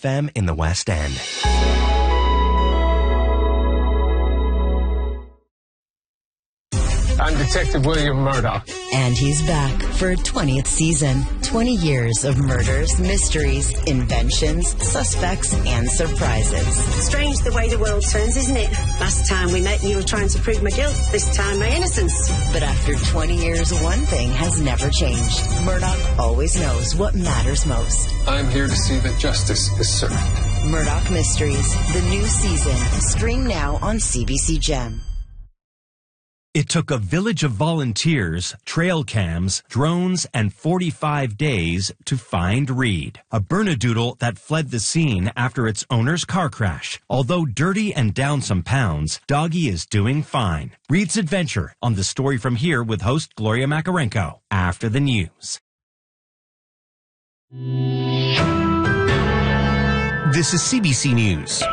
FM in the West End. I'm Detective William Murdoch. And he's back for a 20th season. 20 years of murders, mysteries, inventions, suspects, and surprises. Strange the way the world turns, isn't it? Last time we met, you were trying to prove my guilt. This time, my innocence. But after 20 years, one thing has never changed. Murdoch always knows what matters most. I'm here to see that justice is served. Murdoch Mysteries, the new season. Stream now on CBC Gem. It took a village of volunteers, trail cams, drones, and 45 days to find Reed, a Bernedoodle that fled the scene after its owner's car crash. Although dirty and down some pounds, Doggy is doing fine. Reed's adventure on The Story From Here with host Gloria Makarenko after the news. This is CBC News.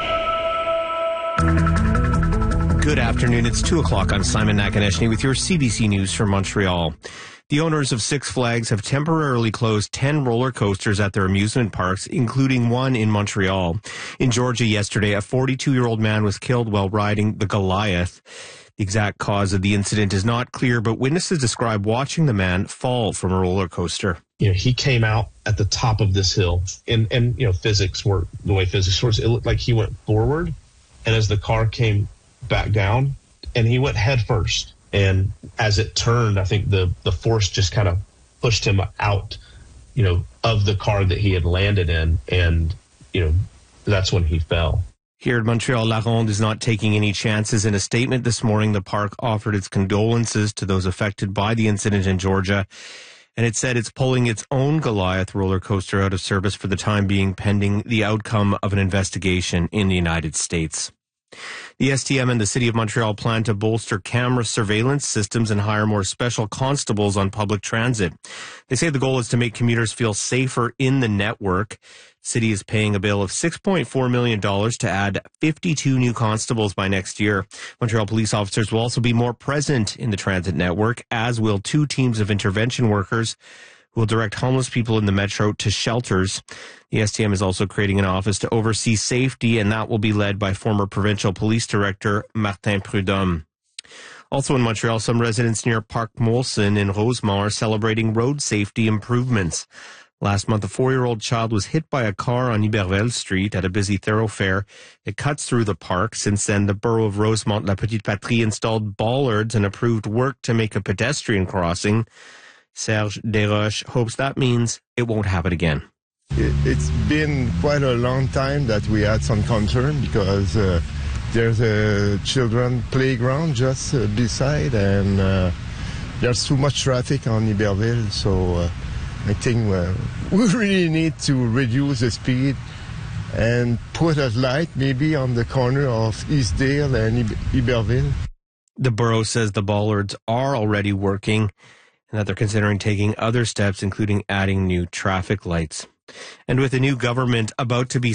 Good afternoon. It's 2 o'clock. I'm Simon Nakaneshny with your CBC News from Montreal. The owners of Six Flags have temporarily closed 10 roller coasters at their amusement parks, including one in Montreal. In Georgia yesterday, a 42-year-old man was killed while riding the Goliath. The exact cause of the incident is not clear, but witnesses describe watching the man fall from a roller coaster. He came out at the top of this hill, and physics work the way physics works. It looked like he went forward, and as the car came back down, and he went head first. And as it turned, I think the force just kind of pushed him out, of the car that he had landed in. And, that's when he fell. Here at Montreal, La Ronde is not taking any chances. In a statement this morning, the park offered its condolences to those affected by the incident in Georgia. And it said it's pulling its own Goliath roller coaster out of service for the time being, pending the outcome of an investigation in the United States. The STM and the City of Montreal plan to bolster camera surveillance systems and hire more special constables on public transit. They say the goal is to make commuters feel safer in the network. The city is paying a bill of $6.4 million to add 52 new constables by next year. Montreal police officers will also be more present in the transit network, as will 2 teams of intervention workers who will direct homeless people in the metro to shelters. The STM is also creating an office to oversee safety, and that will be led by former provincial police director Martin Prudhomme. Also in Montreal, some residents near Park Molson in Rosemont are celebrating road safety improvements. Last month, a 4-year-old child was hit by a car on Iberville Street at a busy thoroughfare. It cuts through the park. Since then, the borough of Rosemont-La Petite Patrie installed bollards and approved work to make a pedestrian crossing. Serge Desroches hopes that means it won't happen again. It's been quite a long time that we had some concern because there's a children playground just beside, and there's too much traffic on Iberville, so I think we really need to reduce the speed and put a light maybe on the corner of Eastdale and Iberville. The borough says the bollards are already working and that they're considering taking other steps, including adding new traffic lights. And with the new government about to be